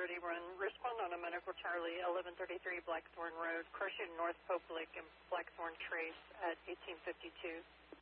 1130 run. Respond on a medical Charlie, 1133 Blackthorn Road. Car shooting North Pope Lake and Blackthorn Trace at 1852.